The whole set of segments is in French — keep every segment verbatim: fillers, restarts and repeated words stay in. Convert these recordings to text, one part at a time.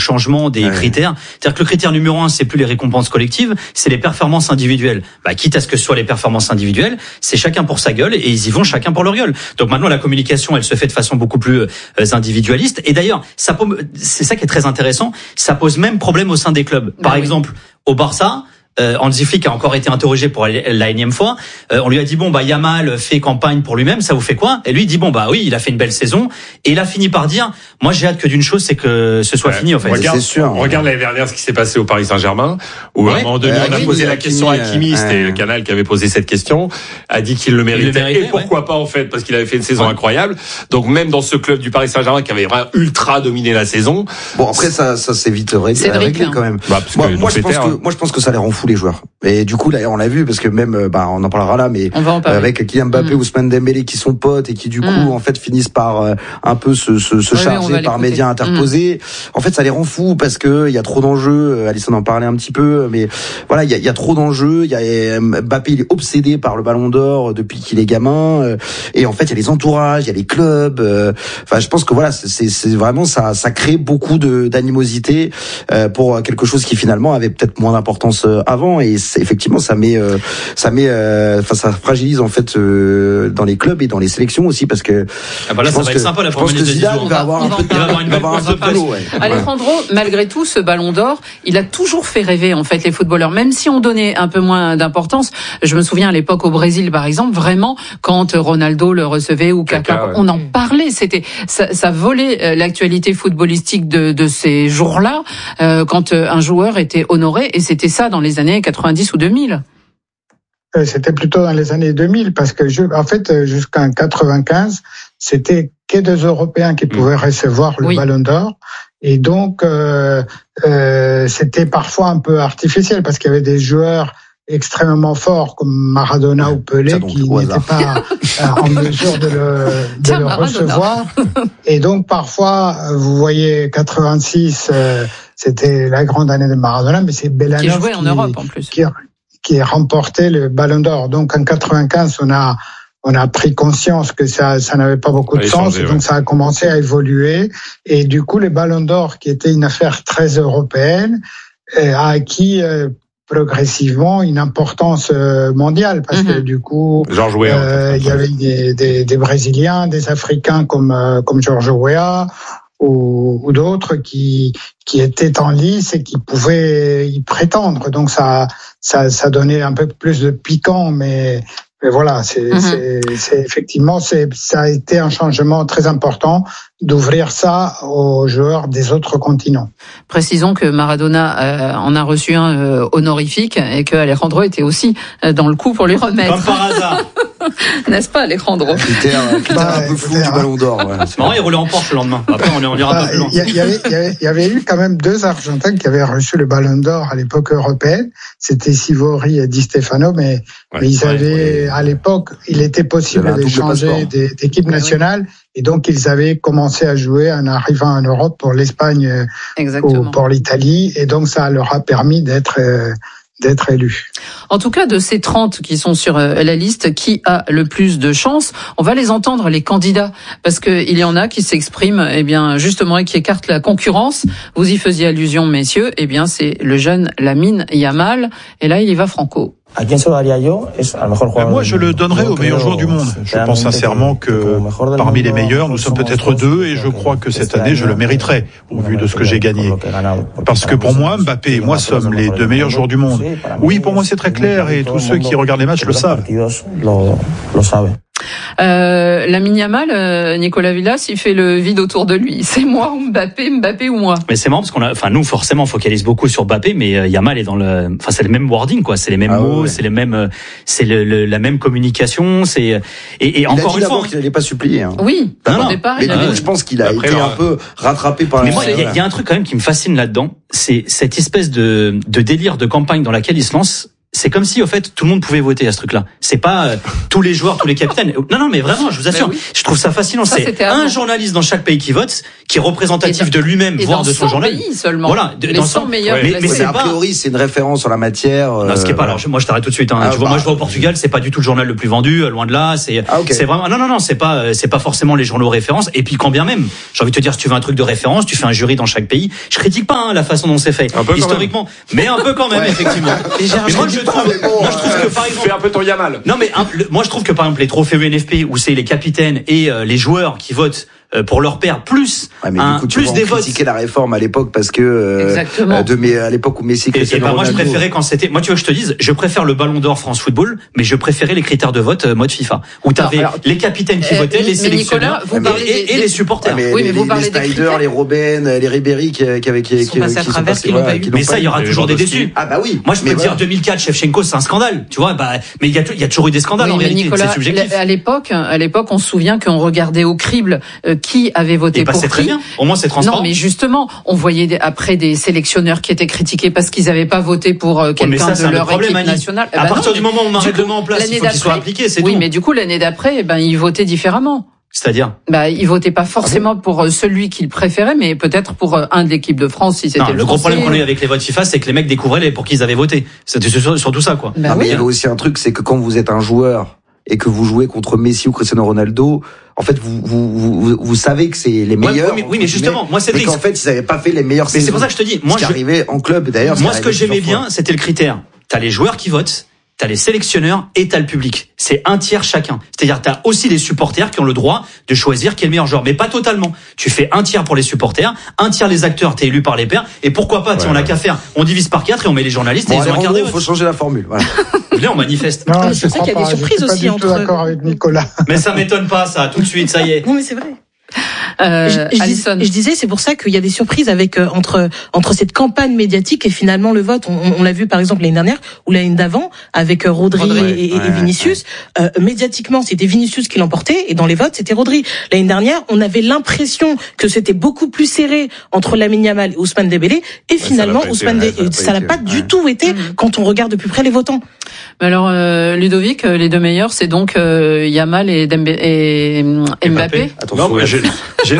changement des ouais. critères. C'est-à-dire que le critère numéro un, c'est plus les récompenses collectives, c'est les performances individuelles. Bah, quitte à ce que ce soit les performances individuelles, c'est chacun pour sa gueule et ils y vont chacun pour leur gueule. Donc maintenant, la communication, elle se fait de façon beaucoup plus euh, individualiste. Et d'ailleurs, ça, c'est ça qui est très intéressant, ça pose même problème au sein des clubs. Par bah, exemple, oui. au Barça, Euh, Hansi Flick a encore été interrogé pour la énième fois. Euh, on lui a dit bon bah Yamal fait campagne pour lui-même, ça vous fait quoi? Et lui il dit bon bah oui, il a fait une belle saison. Et il a fini par dire moi j'ai hâte que d'une chose, c'est que ce soit ouais. fini en fait. Regarde, c'est sûr. On regarde l'année dernière ce qui s'est passé au Paris Saint-Germain, où ouais. à un moment donné euh, on a oui, posé la question à Hakimi, euh, c'était euh, le Canal qui avait posé cette question, a dit qu'il le méritait. Le méritait et pourquoi ouais. pas en fait, parce qu'il avait fait une saison ouais. incroyable. Donc même dans ce club du Paris Saint-Germain qui avait vraiment ultra dominé la saison. Bon après ça ça s'est vite réglé, réglé quand même. Bah, moi, moi je pense que moi je pense que ça les rend fous les joueurs. Et du coup, là, on l'a vu parce que même, bah, on en parlera là, mais avec Kylian Mbappé ou mmh. Ousmane Dembélé qui sont potes et qui du coup, mmh. en fait, finissent par euh, un peu se, se, se oui, charger oui, par médias interposés. Mmh. En fait, ça les rend fous parce que il y a trop d'enjeux. Alisson en parlait un petit peu, mais voilà, il y a, il y a trop d'enjeux. Il y a Mbappé, il est obsédé par le Ballon d'Or depuis qu'il est gamin. Et en fait, il y a les entourages, il y a les clubs. Enfin, je pense que voilà, c'est, c'est vraiment ça, ça crée beaucoup de d'animosité pour quelque chose qui finalement avait peut-être moins d'importance avant. Et c'est, effectivement, ça met, euh, ça met, euh, enfin, ça fragilise en fait euh, dans les clubs et dans les sélections aussi parce que. Ah bah là, ça va être sympa la première minute de Zidane va avoir un peu de boulot. Alejandro, malgré tout, ce Ballon d'Or, il a toujours fait rêver en fait les footballeurs, même si on donnait un peu moins d'importance. Je me souviens à l'époque au Brésil, par exemple, vraiment quand Ronaldo le recevait ou Kaká, Kaka, ouais. on en parlait. C'était, ça, ça volait l'actualité footballistique de, de ces jours-là euh, quand un joueur était honoré, et c'était ça dans les années quatre-vingt-dix ou deux mille. C'était plutôt dans les années deux mille parce que je, en fait jusqu'en quatre-vingt-quinze c'était que deux Européens qui pouvaient recevoir le oui. Ballon d'Or et donc euh, euh, c'était parfois un peu artificiel parce qu'il y avait des joueurs extrêmement forts comme Maradona ou Pelé qui n'étaient pas en mesure de le, de Tiens, le recevoir et donc parfois vous voyez quatre-vingt-six euh, c'était la grande année de Maradona mais c'est Belanov qui jouait en qui, Europe en plus qui, qui a remporté le Ballon d'Or. Donc en quatre-vingt-quinze, on a on a pris conscience que ça ça n'avait pas beaucoup de sens, changé, donc ouais. ça a commencé à évoluer et du coup le Ballon d'Or qui était une affaire très européenne a acquis euh, progressivement une importance mondiale parce mm-hmm. que du coup George Weah, euh, il y avait des, des des Brésiliens, des Africains comme euh, comme George Weah ou, ou d'autres qui qui étaient en lice et qui pouvaient y prétendre. Donc ça ça ça donnait un peu plus de piquant, mais mais voilà, c'est mm-hmm. c'est, c'est effectivement c'est ça a été un changement très important d'ouvrir ça aux joueurs des autres continents. Précisons que Maradona euh, en a reçu un euh, honorifique et que Alejandro était aussi euh, dans le coup pour lui remettre. Comme par hasard. N'est-ce pas, Alejandro? Critère, critère bah, un peu flou du Ballon d'Or. Ouais. C'est marrant, il roulait en Porsche le lendemain. Après, on, on ira bah, un peu plus loin. Il y, y, avait, y, avait, y avait eu quand même deux Argentins qui avaient reçu le Ballon d'Or à l'époque européenne. C'était Sivori et Di Stefano, mais, ouais, mais ils ouais, avaient, ouais. à l'époque, il était possible de changer d'équipe nationale. Et donc, ils avaient commencé à jouer en arrivant en Europe pour l'Espagne ou pour l'Italie. Et donc, ça leur a permis d'être... Euh, d'être élu. En tout cas, de ces trente qui sont sur la liste, qui a le plus de chances? On va les entendre, les candidats, parce que il y en a qui s'expriment, eh bien, justement, et qui écartent la concurrence. Vous y faisiez allusion, messieurs. Eh bien, c'est le jeune Lamine Yamal. Et là, il y va franco. Moi, je le donnerais au meilleur joueur du monde. Je pense sincèrement que parmi les meilleurs, nous sommes peut-être deux et je crois que cette année, je le mériterais au vu de ce que j'ai gagné. Parce que pour moi, Mbappé et moi sommes les deux meilleurs joueurs du monde. Oui, pour moi, c'est très clair et tous ceux qui regardent les matchs le savent. Euh, Lamine Yamal, euh, Nicolas Villas, il fait le vide autour de lui. C'est moi ou Mbappé, Mbappé ou moi. Mais c'est marrant parce qu'on a, enfin nous forcément on focalise beaucoup sur Mbappé, mais euh, Yamal est dans le, enfin c'est le même wording quoi, c'est les mêmes ah, mots, ouais. c'est les mêmes, euh, c'est le, le, la même communication, c'est et, et il encore a dit une fois qu'il n'allait pas supplier. Hein. Oui, non, non. au départ, mais il du avait... coup, je pense qu'il a Après, été un peu rattrapé par. Mais moi, il y, y a un truc quand même qui me fascine là-dedans, c'est cette espèce de de délire de campagne dans laquelle il se lance. c'est comme si, au fait, tout le monde pouvait voter à ce truc-là. C'est pas euh, tous les joueurs, tous les capitaines. Non, non, mais vraiment, je vous assure, oui. je trouve ça fascinant. Ça, c'est un avant. journaliste dans chaque pays qui vote, qui est représentatif de lui-même, voire de son journal. Pays seulement. Voilà, de, dans cent meilleurs. Ouais. Mais, mais c'est a priori, c'est une référence sur la matière. Euh... Non, ce qui est pas. Alors, moi, je t'arrête tout de suite. Hein. Ah, tu vois, bah, moi, je vois au Portugal, c'est pas du tout le journal le plus vendu, loin de là. C'est, ah, okay. c'est vraiment. Non, non, non, c'est pas, c'est pas forcément les journaux références. Et puis, quand bien même, j'ai envie de te dire, si tu veux un truc de référence, tu fais un jury dans chaque pays. Je critique pas hein, la façon dont c'est fait, historiquement, mais un peu quand même, effectivement. Mais moi, je trouve. Que, par exemple, fais un peu ton Yamal. Non mais un, le, moi je trouve que par exemple les trophées U N F P où c'est les capitaines et euh, les joueurs qui votent euh, pour leur père plus ouais, mais un, du coup, tu plus des votes. Critiquer la réforme à l'époque parce que euh, Exactement. de mais à l'époque où Messi et, et bah, moi je préférais quand c'était moi tu vois je te dise je préfère le Ballon d'Or France Football mais je préférais les critères de vote euh, mode FIFA où tu avais les capitaines qui euh, votaient, les sélectionneurs Nicolas, et, et, et les supporters. Ouais, mais oui, mais les, vous parlez les Snyder, les Robben, les Ribéry qui qui avaient qui qui sont passés qui l'ont pas eu. Mais ça il y aura toujours des déçus. Ah bah oui. Moi je peux dire deux mille quatre Shevchenko c'est un scandale, tu vois bah mais il y a il y a toujours eu des scandales en réalité, c'est subjectif. À l'époque à l'époque on se souvient qu'on regardait au crible qui avait voté pour qui. Très bien. Au moins c'est transparent. Non mais justement, on voyait des, après des sélectionneurs qui étaient critiqués parce qu'ils n'avaient pas voté pour euh, quelqu'un ouais, de leur équipe nationale. À bah partir non, du moment où on met un règlement en place, il faut qu'il soit appliqué, c'est oui, tout. Oui, mais mais du coup l'année d'après, eh ben ils votaient différemment. C'est-à-dire bah, ils votaient pas forcément ah bon pour celui qu'ils préféraient, mais peut-être pour un de l'équipe de France si c'était non, le Le gros problème qu'on a eu avec les votes FIFA, c'est que les mecs découvraient les pour qui ils avaient voté. C'était surtout ça, quoi. Bah, non, oui. Mais il y avait aussi un truc, c'est que quand vous êtes un joueur et que vous jouez contre Messi ou Cristiano Ronaldo, en fait, vous vous vous, vous savez que c'est les meilleurs. Ouais, oui, mais, oui, mais justement, moi c'est mais qu'en fait, ils n'avaient pas fait les meilleures. Mais c'est pour ça que je te dis, moi, je arrivais en club d'ailleurs. Moi, ce que j'aimais bien, c'était le critère. T'as les joueurs qui votent. T'as les sélectionneurs et t'as le public. C'est un tiers chacun. C'est-à-dire t'as aussi les supporters qui ont le droit de choisir qui est le meilleur joueur, mais pas totalement. Tu fais un tiers pour les supporters, un tiers les acteurs, t'es élu par les pairs, et pourquoi pas, ouais, on a ouais. qu'à faire, on divise par quatre et on met les journalistes bon, et ils ont un quart de vote. Il faut changer la formule. Voilà. Venez, on manifeste. Non, c'est ça qu'il y a des surprises aussi pas entre. Je suis d'accord avec Nicolas. Mais ça m'étonne pas, ça, tout de suite, ça y est. Non, mais c'est vrai. Euh, je, je, dis, je disais, c'est pour ça qu'il y a des surprises avec euh, entre entre cette campagne médiatique et finalement le vote. On, on l'a vu par exemple l'année dernière ou l'année d'avant avec euh, Rodri, Rodri et, et, ouais, et Vinicius. Ouais. Euh, médiatiquement, c'était Vinicius qui l'emportait et dans les votes, c'était Rodri. L'année dernière, on avait l'impression que c'était beaucoup plus serré entre Lamine Yamal et Ousmane Dembélé et ouais, finalement Ousmane Dembélé, ça n'a pas, pas du ouais. tout été mmh. quand on regarde de plus près les votants. Mais alors euh, Ludovic, les deux meilleurs, c'est donc euh, Yamal et, Dembélé, et, et Mbappé. Non, moi, j'ai, j'ai... On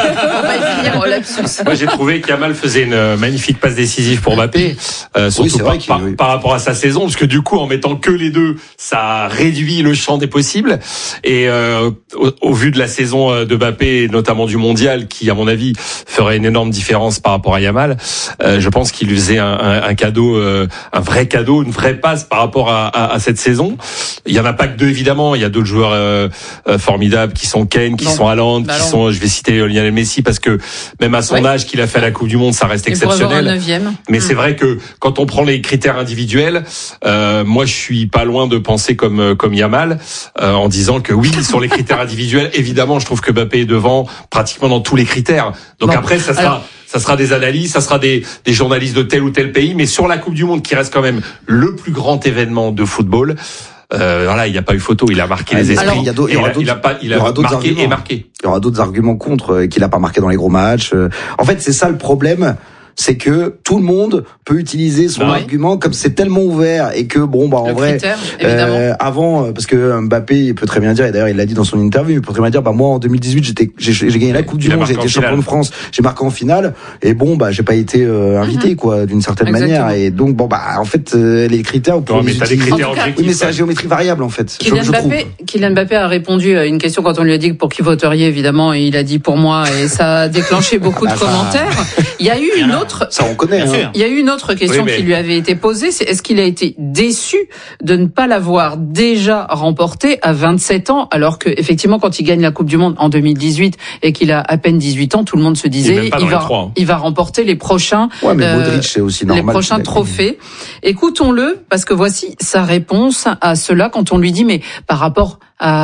va y finir au lapsus. Moi, j'ai trouvé qu'Yamal faisait une magnifique passe décisive pour Mbappé, euh, surtout oui, par, par, oui. par rapport à sa saison, parce que du coup, en mettant que les deux, ça réduit le champ des possibles. Et euh, au, au vu de la saison de Mbappé, notamment du Mondial, qui, à mon avis, ferait une énorme différence par rapport à Yamal, euh, je pense qu'il lui faisait un, un, un cadeau, euh, un vrai cadeau, une vraie passe par rapport à, à, à cette saison. Il y en a pas que deux, évidemment. Il y a d'autres joueurs euh, euh, formidables qui sont Kane, qui non. sont Haaland, bah qui non. sont, je vais citer Lionel Messi parce que même à son ouais. âge qu'il a fait à la Coupe du Monde, ça reste exceptionnel. Mais mmh. c'est vrai que quand on prend les critères individuels, euh, moi je suis pas loin de penser comme comme Yamal euh, en disant que oui sur les critères individuels, évidemment je trouve que Mbappé est devant pratiquement dans tous les critères. Donc bon. après ça sera Alors... ça sera des analyses, ça sera des des journalistes de tel ou tel pays, mais sur la Coupe du Monde qui reste quand même le plus grand événement de football. Euh, voilà, il n'y a pas eu photo, il a marqué ah, les esprits. Alors, il y a d'autres, il, a, il a pas, il a marqué arguments. et marqué. Il y aura d'autres arguments contre euh, qu'il a pas marqué dans les gros matchs. Euh, en fait, c'est ça le problème. C'est que tout le monde peut utiliser son bah oui. argument comme c'est tellement ouvert et que bon bah en le vrai critère, euh, avant parce que Mbappé il peut très bien dire et d'ailleurs il l'a dit dans son interview il peut très bien dire bah moi en deux mille dix-huit j'étais j'ai, j'ai gagné la Coupe du Monde, j'ai été champion de France, j'ai marqué en finale et bon bah j'ai pas été euh, invité mm-hmm. quoi d'une certaine Exactement. manière et donc bon bah en fait euh, les critères on peut non, mais t'as des critères objectifs. Oui mais c'est la géométrie variable en fait. Kylian Mbappé, Kylian Mbappé a répondu à une question quand on lui a dit pour qui voteriez évidemment et il a dit pour moi et ça a déclenché beaucoup de commentaires. Il y a eu une autre ça on connaît. Il y a eu une autre question oui, mais... qui lui avait été posée, c'est est-ce qu'il a été déçu de ne pas l'avoir déjà remporté à vingt-sept ans, alors que effectivement quand il gagne la Coupe du Monde en deux mille dix-huit et qu'il a à peine dix-huit ans, tout le monde se disait il, il va trois, hein. il va remporter les prochains ouais, mais Modric, euh, c'est aussi normal, les prochains trophées. Écoutons-le parce que voici sa réponse à cela quand on lui dit mais par rapport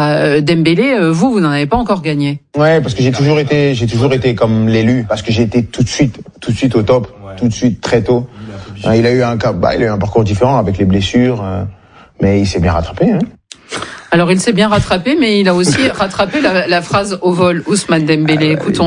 à Dembélé, vous vous n'en avez pas encore gagné. Ouais, parce que j'ai toujours été j'ai toujours été comme l'élu parce que j'ai été tout de suite tout de suite au top. Tout de suite, très tôt. Il a eu un, bah, il a eu un parcours différent avec les blessures, euh, mais il s'est bien rattrapé. Hein. Alors il s'est bien rattrapé, mais il a aussi rattrapé la, la phrase au vol, Ousmane Dembélé. Ah, Écoutons-le.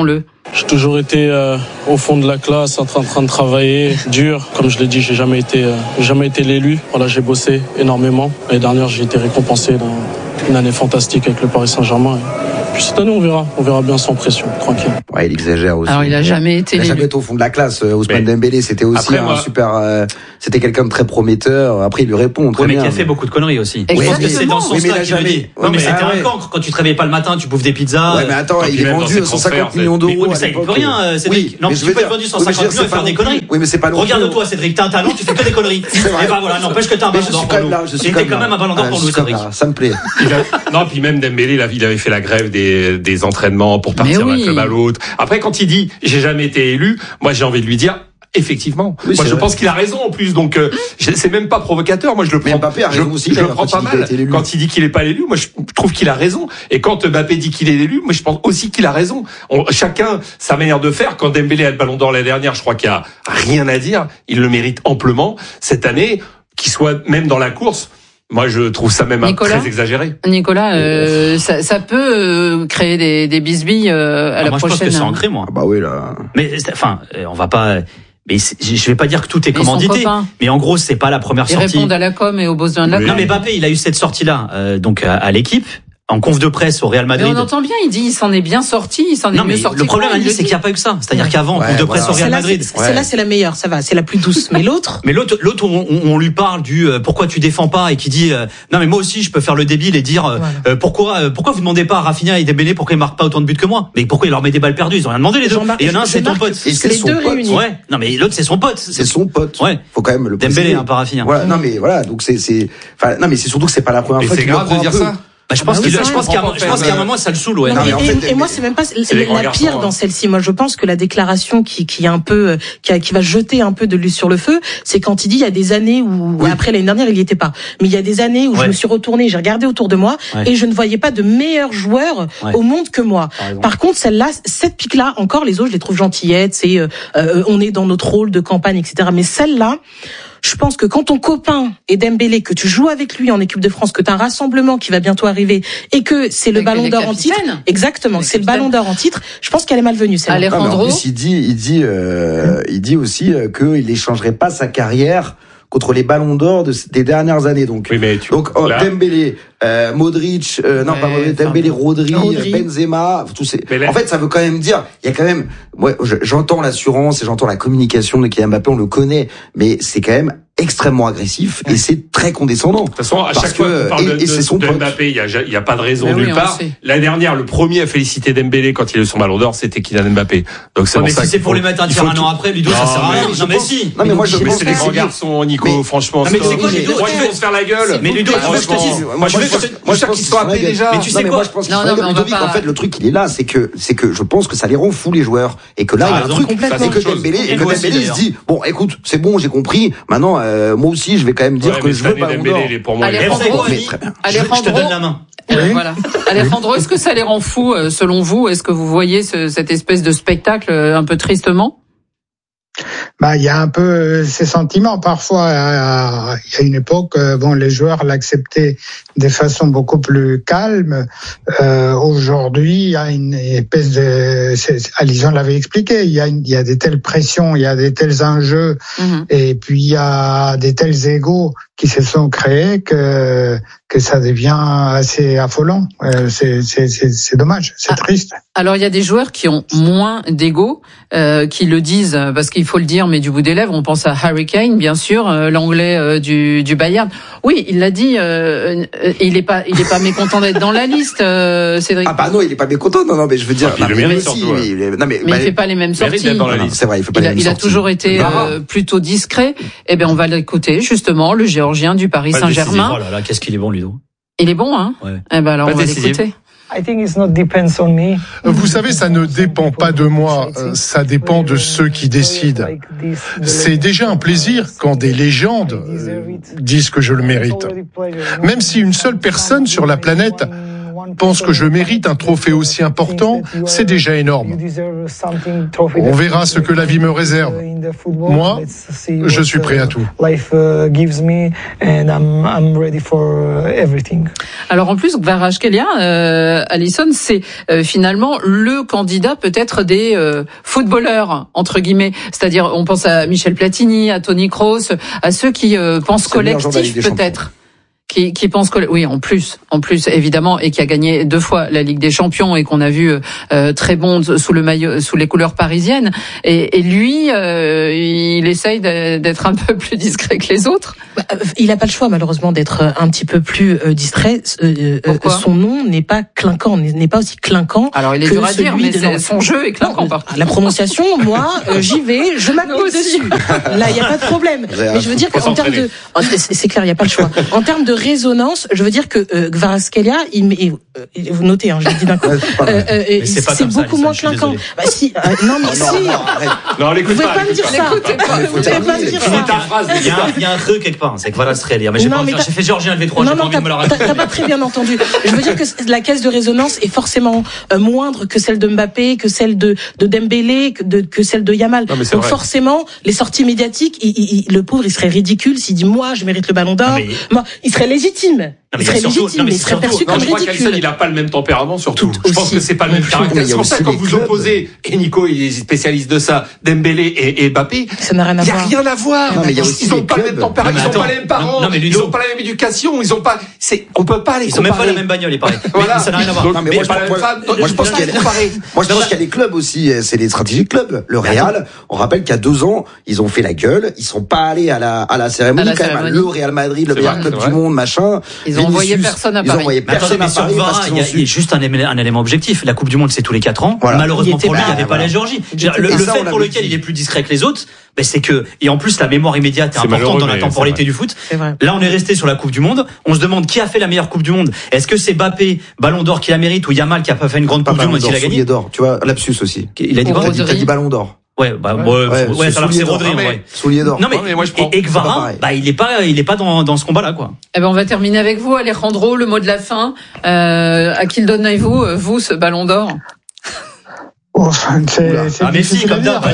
J'ai toujours été euh, au fond de la classe, en train, en train de travailler dur. Comme je l'ai dit, j'ai jamais été, euh, jamais été l'élu. Voilà, j'ai bossé énormément. L'année dernière, j'ai été récompensé dans une année fantastique avec le Paris Saint-Germain. Puis cette année, on verra, on verra bien sans pression, tranquille. Ouais, il exagère aussi. Alors, il a jamais été. Il a jamais été au fond de la classe. Ousmane Dembélé, c'était aussi après, un moi... super. Euh, c'était quelqu'un de très prometteur. Après, il lui répond. Très oui, mais bien. qui a fait beaucoup de conneries aussi. Oui, je pense que c'est dans ce oui, sens-là qu'il le dit. Non, mais c'était un cancre. Quand tu te réveilles pas le matin, tu bouffes des pizzas. Ouais, mais attends, il est vendu à cent cinquante millions d'euros. Oui, mais ça, il peut rien, Cédric. Non, tu peux être vendu cent cinquante millions et faire des conneries. Oui, mais c'est pas non. Regarde-toi, Cédric, t'as un talent, tu fais que des conneries. Et bah voilà, n'empêche que t'as un ballon d'or pour nous. C'était quand même un ballon d'or pour nous, Cédric. Ça me plaît. Non, puis même Dembélé, il avait fait la grève des des entraînements pour partir d'un club à l'autre. Après, quand il dit j'ai jamais été élu, moi j'ai envie de lui dire effectivement. Oui, moi je vrai. pense qu'il a raison en plus, donc euh, c'est même pas provocateur. Moi je le prends. Mbappé a raison je, aussi. Je le prends pas mal. Quand il dit qu'il est pas l'élu, moi je trouve qu'il a raison. Et quand Mbappé dit qu'il est l'élu, moi je pense aussi qu'il a raison. On, chacun sa manière de faire. Quand Dembélé a le Ballon d'Or l'année dernière, je crois qu'il y a rien à dire. Il le mérite amplement cette année, qu'il soit même dans la course. Moi, je trouve ça même Nicolas, très exagéré. Nicolas, euh, ça, ça peut euh, créer des, des bisbilles euh, à ah, la moi, prochaine. Je pense que ça en crée, moi. Ah bah oui là. Mais enfin, on va pas. Mais je vais pas dire que tout est mais commandité, mais en gros, c'est pas la première Ils sortie. Ils répondent à la com et aux besoins de la com. Non, mais Mbappé, il a eu cette sortie-là, euh, donc à, à l'équipe. En conf de presse au Real Madrid. Mais on entend bien, il dit, il s'en est bien sorti, il s'en est non, mieux sorti. Le problème, Annie, c'est qu'il n'y a pas eu que ça. C'est-à-dire ouais. qu'avant, ouais, en conf de presse voilà. au Real Madrid. Celle-là, ouais. c'est la meilleure, ça va, c'est la plus douce. Mais l'autre. Mais l'autre, l'autre, on, on lui parle du euh, pourquoi tu défends pas et qui dit euh, non mais moi aussi je peux faire le débile et dire euh, voilà. euh, pourquoi euh, pourquoi vous demandez pas à Rafinha et Dembélé pourquoi ils marquent pas autant de buts que moi. Mais pourquoi il leur met des balles perdues, ils ont rien demandé les deux. Et il y en a un c'est ton pote. Et c'est les deux réunis. Ouais. Non mais l'autre c'est son pote. C'est son pote. Ouais. Faut quand même le Dembélé un pas Rafinha. Voilà. Non mais voilà donc c'est c'est enfin non mais c'est surtout que c'est pas la première fois qu'il le prend de dire ça. Bah, je pense qu'il, je pense qu'il y a, je pense qu'il y a un moment ça le saoule, ouais. Non, non, et, et, et moi c'est même pas la pire dans celle-ci. Moi je pense que la déclaration qui qui est un peu qui, a, qui va jeter un peu de l'huile sur le feu, c'est quand il dit il y a des années où oui. après l'année dernière il y était pas, mais il y a des années où ouais. je me suis retournée, j'ai regardé autour de moi ouais. et je ne voyais pas de meilleurs joueurs ouais. au monde que moi. Par, Par contre celle-là, cette pique-là, encore les autres je les trouve gentillettes, c'est euh, euh, on est dans notre rôle de campagne et cetera. Mais celle-là. Je pense que quand ton copain est Dembélé, que tu joues avec lui en équipe de France, que tu as un rassemblement qui va bientôt arriver et que c'est le Ballon d'Or en titre, exactement, c'est le Ballon d'Or en titre. Je pense qu'elle est malvenue. Celle-là. Alejandro, en plus, il dit, il dit, euh, il dit aussi euh, qu'il n'échangerait pas sa carrière contre les Ballons d'Or de, des dernières années. Donc, oui, mais tu, donc oh, Dembélé, euh, Modric, euh, non ouais, pas Modric, Dembélé, Rodri, Rodri, Benzema, tous ces. Là, en fait, ça veut quand même dire, il y a quand même, moi, j'entends l'assurance et j'entends la communication de Kylian Mbappé, on le connaît, mais c'est quand même extrêmement agressif et c'est très condescendant. De toute façon, à chaque fois qu'on parle de, de, de Mbappé, il y a, il y a pas de raison mais nulle oui, part. L'année dernière, le premier à féliciter Dembélé quand il a eu son Ballon d'Or, c'était Kylian Mbappé. Donc c'est ouais, pour mais ça si c'est pour les mettre un tir un an après, Ludo, ça sert à rien. Non mais si. Non mais moi je pense c'est des grands garçons, Nico, franchement. Mais c'est quoi Ludo? Moi ils vont se faire la gueule. Mais Ludo, tu veux que je te dise? Moi je veux moi je pense qu'ils sont appelés déjà. Mais tu sais quoi? Moi je pense qu'ils sont Ludovic en fait le truc il est là, c'est que c'est que je pense que ça les rend fous les joueurs et que là il y a un truc c'est que Dembélé et que Dembélé se dit bon écoute, c'est bon, j'ai compris. Maintenant moi aussi je vais quand même dire que je veux Ballon d'Or. Alejandro, je te donne la main. Voilà. Alejandro, est-ce que ça les rend fous selon vous? Est-ce que vous voyez ce, cette espèce de spectacle un peu tristement? Bah, il y a un peu ces sentiments parfois. Il y a une époque, bon, les joueurs l'acceptaient de façon beaucoup plus calme. Euh, aujourd'hui, il y a une espèce de, Alison l'avait expliqué, il y a, une, il y a des telles pressions, il y a des tels enjeux, mm-hmm. et puis il y a des tels égos qui se sont créés que que ça devient assez affolant. Euh, c'est c'est c'est c'est dommage, c'est ah, triste. Alors il y a des joueurs qui ont moins d'ego, euh, qui le disent parce qu'il faut le dire, mais du bout des lèvres. On pense à Harry Kane, bien sûr, euh, l'anglais euh, du du Bayern. Oui, il l'a dit. Euh, il est pas il est pas mécontent d'être dans la liste, euh, Cédric. Ah bah non, il est pas mécontent. Non non, mais je veux dire. Ah, il le mérite surtout. Mais, il, non, mais, mais bah, il fait pas les mêmes sorties. Dans la liste. C'est vrai, il fait pas il les a, mêmes il sorties. a toujours été euh, plutôt discret. Eh bien, on va l'écouter justement, le Géorgien du Paris Saint-Germain. Oh là là, qu'est-ce qu'il est bon, Ludo. Il est bon, hein. Ouais. Eh ben alors, pas on va l'écouter. Vous savez, ça ne dépend pas de moi, ça dépend de ceux qui décident. C'est déjà un plaisir quand des légendes disent que je le mérite. Même si une seule personne sur la planète pense que je mérite un trophée aussi important, c'est déjà énorme. On verra ce que la vie me réserve. Moi, je suis prêt à tout. Alors en plus, Kvaratskhelia, euh, Alison, c'est euh, finalement le candidat peut-être des euh, footballeurs, entre guillemets. C'est-à-dire, on pense à Michel Platini, à Toni Kroos, à ceux qui euh, pensent collectif peut-être. Qui, qui pense que oui, en plus, en plus évidemment, et qui a gagné deux fois la Ligue des Champions et qu'on a vu euh, très bon sous le maillot, sous les couleurs parisiennes. Et, et lui, euh, il essaye d'être un peu plus discret que les autres. Il n'a pas le choix malheureusement d'être un petit peu plus euh, discret. Euh, Pourquoi ? Son nom n'est pas clinquant, n'est pas aussi clinquant. Alors il est que dur à dire, mais de... son jeu est clinquant. Non, la prononciation, moi, euh, j'y vais, je m'appuie dessus. Là, il y a pas de problème. Mais je veux dire qu'en termes de, c'est clair, il y a pas le choix. En termes de résonance, je veux dire que euh, Kvaratskhelia, il, il, euh, vous notez, hein, je le dis d'un coup, euh, euh, c'est beaucoup moins clinquant. Bah, si, euh, non mais si. Non, l'écoute pas. Vous pouvez pas me dire ça. Vous pouvez pas me dire ça. Il y a un truc quelque part, c'est que Kvaratskhelia. Mais j'ai pas envie, j'ai fait Georgien L V trois, j'ai pas envie de me la raconter. T'as pas très bien entendu. Je veux dire que la caisse de résonance est forcément moindre que celle de Mbappé, que celle de de Dembélé, que de que celle de Yamal. Donc forcément, les sorties médiatiques, il, il, le pauvre, il serait ridicule s'il dit moi, je mérite le Ballon d'Or. Moi, il serait légitime. Non, il serait surtout, légitime, mais il serait perçu comme ridicule. Je crois qu'Alison, il n'a pas le même tempérament, surtout. Tout je pense aussi. que c'est pas le même caractère. C'est pour ça que quand vous opposez, et Nico, il est spécialiste de ça, Dembélé et, et Mbappé, ça n'a rien à voir. Il n'y a rien à voir. Non, mais il y a aussi ils n'ont pas le même tempérament, ils n'ont pas les mêmes parents, non, mais ils n'ont pas la même éducation, ils ont pas, c'est, on peut pas les comparer. Ils ont même pas la même bagnole, il paraît. Voilà. Ça n'a rien à voir. Non, mais moi, moi, je pense qu'il y a, moi, je pense qu'il y a les clubs aussi, c'est les stratégies de clubs. Le Real, on rappelle qu'il y a deux ans, ils ont fait la gueule, ils sont pas allés à la, à la cérémonie, quand même. Le Real Madrid, le meilleur club du monde, machin. Ils ont envoyé personne à Paris. Ils ont envoyé personne à Paris parce qu'ils ont su. Il y a juste un élément objectif. La Coupe du Monde, c'est tous les quatre ans. Malheureusement pour lui, il n'y avait pas la Géorgie. Le fait pour lequel il est plus discret que les autres, ben c'est que, et en plus la mémoire immédiate est importante dans la temporalité du foot. Là on est resté sur la Coupe du Monde, on se demande qui a fait la meilleure Coupe du Monde. Est-ce que c'est Mbappé, Ballon d'Or qui la mérite, ou Yamal qui a pas fait une grande Coupe du Monde et qui l'a gagné? Soulier d'or, tu vois, lapsus aussi. Il a dit quoi? Il a dit Ballon d'Or. Ouais, bah, ouais, ouais, ouais, ça c'est Rodri, en vrai. Soulier d'or. Non, mais, mais moi, je prends. Et Kvara, bah, il est pas, il est pas dans, dans ce combat-là, quoi. Eh ben, on va terminer avec vous, Alejandro, le mot de la fin. Euh, à qui le donnez-vous, vous, ce Ballon d'Or? Oh, c'est, c'est ah, mais si, comme d'hab.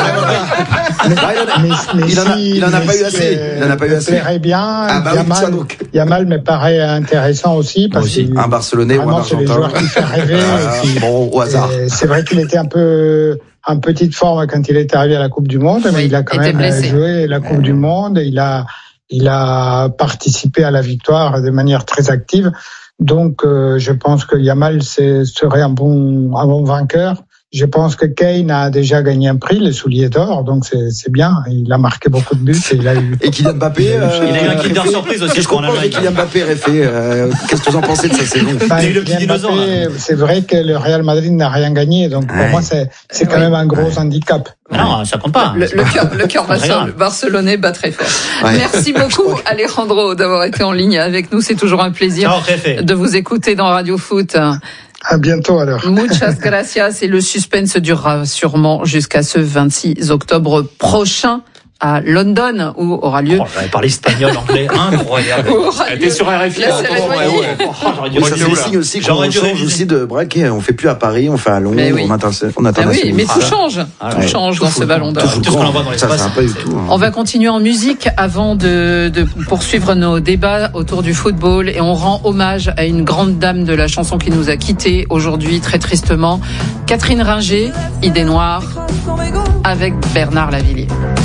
Il en a pas eu assez. Il en a pas eu assez. Plairait bien. Ah, bah Yamal, oui, ça, Yamal me paraît intéressant aussi. Parce aussi. Un Barcelonais ou un Argentin. C'est les joueurs qui font rêver. Ah, qui, bon, au hasard. C'est vrai qu'il était un peu en petite forme quand il est arrivé à la Coupe du Monde, mais oui, il a quand même blessé. joué la Coupe ouais. du Monde. Il a, il a participé à la victoire de manière très active. Donc, euh, je pense que Yamal serait un bon, un bon vainqueur. Je pense que Kane a déjà gagné un prix, les souliers d'or, donc c'est, c'est bien. Il a marqué beaucoup de buts et il a eu. Et Kylian Mbappé, il a eu, euh, il a eu un Kinder surprise aussi. Je comprends que Kylian Mbappé aurait fait. Euh, qu'est-ce que vous en pensez de sa saison? Enfin, il a eu le petit dinosaure. C'est vrai que le Real Madrid n'a rien gagné, donc pour ouais. moi c'est, c'est quand ouais. même un gros ouais. handicap. Non, ça compte pas. Le, le cœur, le cœur barcelonais bat très fort. Ouais. Merci beaucoup, Alejandro, d'avoir été en ligne avec nous. C'est toujours un plaisir Ciao, de vous écouter dans Radio Foot. À bientôt alors. Muchas gracias. Et le suspense durera sûrement jusqu'à ce vingt-six octobre prochain à London, où aura lieu. Oh, j'avais parlé espagnol, anglais, incroyable. T'es sur R F I. J'aurais dû le signe aussi qu'on change aussi de braquet. On fait plus à Paris, on fait à Londres, on internationalise. Ah oui, mais tout change. Tout change dans ce Ballon d'Or. Tout ce qu'on envoie dans l'espace. On va continuer en musique avant de, de poursuivre nos débats autour du football, et on rend hommage à une grande dame de la chanson qui nous a quittés aujourd'hui très tristement, Catherine Ringer, Idée Noire, avec Bernard Lavilliers.